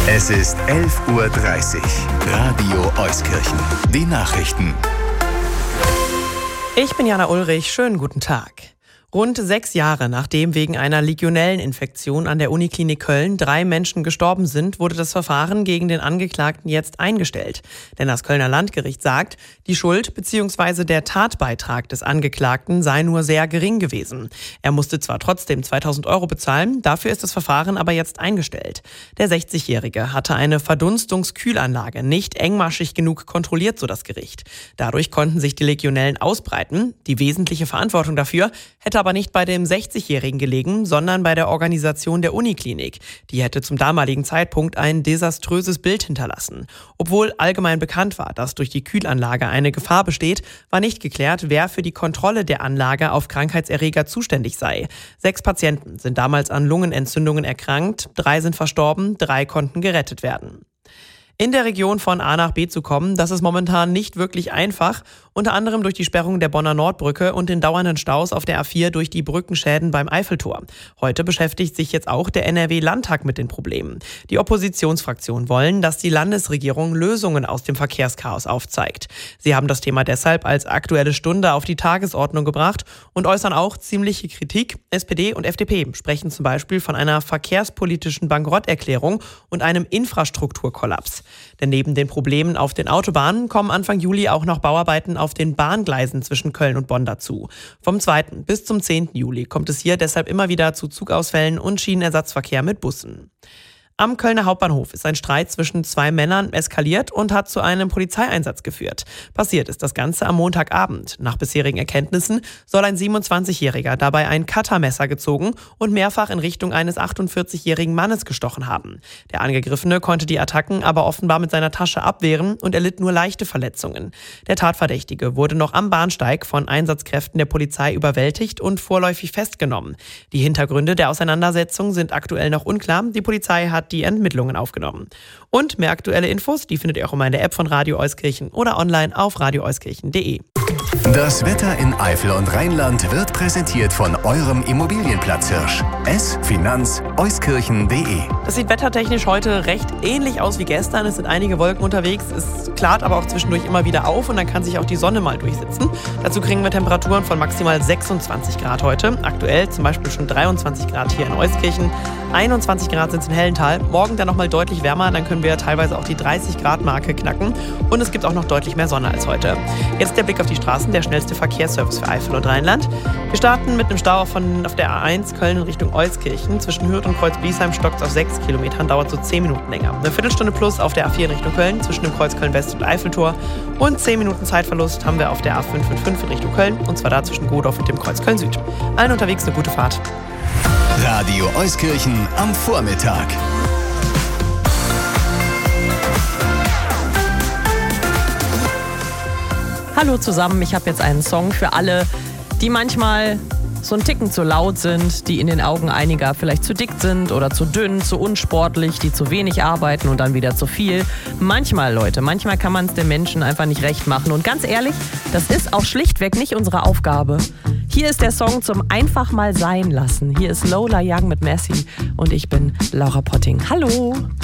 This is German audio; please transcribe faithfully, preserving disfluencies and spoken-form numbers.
Es ist elf Uhr dreißig. Radio Euskirchen. Die Nachrichten. Ich bin Jana Ulrich. Schönen guten Tag. Rund sechs Jahre nachdem wegen einer Legionelleninfektion an der Uniklinik Köln drei Menschen gestorben sind, wurde das Verfahren gegen den Angeklagten jetzt eingestellt. Denn das Kölner Landgericht sagt, die Schuld bzw. der Tatbeitrag des Angeklagten sei nur sehr gering gewesen. Er musste zwar trotzdem zweitausend Euro bezahlen, dafür ist das Verfahren aber jetzt eingestellt. Der sechzigjährige hatte eine Verdunstungskühlanlage nicht engmaschig genug kontrolliert, so das Gericht. Dadurch konnten sich die Legionellen ausbreiten. Die wesentliche Verantwortung dafür hätte aber nicht bei dem sechzigjährigen gelegen, sondern bei der Organisation der Uniklinik. Die hätte zum damaligen Zeitpunkt ein desaströses Bild hinterlassen. Obwohl allgemein bekannt war, dass durch die Kühlanlage eine Gefahr besteht, war nicht geklärt, wer für die Kontrolle der Anlage auf Krankheitserreger zuständig sei. Sechs Patienten sind damals an Lungenentzündungen erkrankt, drei sind verstorben, drei konnten gerettet werden. In der Region von A nach B zu kommen, das ist momentan nicht wirklich einfach, unter anderem durch die Sperrung der Bonner Nordbrücke und den dauernden Staus auf der A vier durch die Brückenschäden beim Eiffeltor. Heute beschäftigt sich jetzt auch der N R W-Landtag mit den Problemen. Die Oppositionsfraktionen wollen, dass die Landesregierung Lösungen aus dem Verkehrschaos aufzeigt. Sie haben das Thema deshalb als Aktuelle Stunde auf die Tagesordnung gebracht und äußern auch ziemliche Kritik. S P D und F D P sprechen zum Beispiel von einer verkehrspolitischen Bankrotterklärung und einem Infrastrukturkollaps. Denn neben den Problemen auf den Autobahnen kommen Anfang Juli auch noch Bauarbeiten auf den Bahngleisen zwischen Köln und Bonn dazu. Vom zweiten bis zum zehnten Juli kommt es hier deshalb immer wieder zu Zugausfällen und Schienenersatzverkehr mit Bussen. Am Kölner Hauptbahnhof ist ein Streit zwischen zwei Männern eskaliert und hat zu einem Polizeieinsatz geführt. Passiert ist das Ganze am Montagabend. Nach bisherigen Erkenntnissen soll ein siebenundzwanzigjähriger dabei ein Cuttermesser gezogen und mehrfach in Richtung eines achtundvierzigjährigen Mannes gestochen haben. Der Angegriffene konnte die Attacken aber offenbar mit seiner Tasche abwehren und erlitt nur leichte Verletzungen. Der Tatverdächtige wurde noch am Bahnsteig von Einsatzkräften der Polizei überwältigt und vorläufig festgenommen. Die Hintergründe der Auseinandersetzung sind aktuell noch unklar. Die Polizei hat die Ermittlungen aufgenommen. Und mehr aktuelle Infos, die findet ihr auch immer in der App von Radio Euskirchen oder online auf radio euskirchen punkt de. Das Wetter in Eifel und Rheinland wird präsentiert von eurem Immobilienplatzhirsch. S Finanz Euskirchen punkt de. Das sieht wettertechnisch heute recht ähnlich aus wie gestern. Es sind einige Wolken unterwegs. Es klart aber auch zwischendurch immer wieder auf und dann kann sich auch die Sonne mal durchsetzen. Dazu kriegen wir Temperaturen von maximal sechsundzwanzig Grad heute. Aktuell zum Beispiel schon dreiundzwanzig Grad hier in Euskirchen. einundzwanzig Grad sind es in Hellental. Morgen dann nochmal deutlich wärmer. Dann können wir teilweise auch die dreißig Grad Marke knacken. Und es gibt auch noch deutlich mehr Sonne als heute. Jetzt der Blick auf die Straßen. Der schnellste Verkehrsservice für Eifel und Rheinland. Wir starten mit einem Stau von, auf der A eins Köln in Richtung Euskirchen. Zwischen Hürth und Kreuz-Bliesheim stockt es auf sechs Kilometern, dauert so zehn Minuten länger. Eine Viertelstunde plus auf der A vier in Richtung Köln, zwischen dem Kreuz Köln-West und Eiffeltor. Und zehn Minuten Zeitverlust haben wir auf der A fünf fünf fünf in Richtung Köln, und zwar da zwischen Godorf und dem Kreuz Köln-Süd. Allen unterwegs eine gute Fahrt. Radio Euskirchen am Vormittag. Hallo zusammen, ich habe jetzt einen Song für alle, die manchmal so ein Ticken zu laut sind, die in den Augen einiger vielleicht zu dick sind oder zu dünn, zu unsportlich, die zu wenig arbeiten und dann wieder zu viel. Manchmal, Leute, manchmal kann man es den Menschen einfach nicht recht machen. Und ganz ehrlich, das ist auch schlichtweg nicht unsere Aufgabe. Hier ist der Song zum einfach mal sein lassen. Hier ist Lola Young mit Messi und ich bin Laura Potting. Hallo!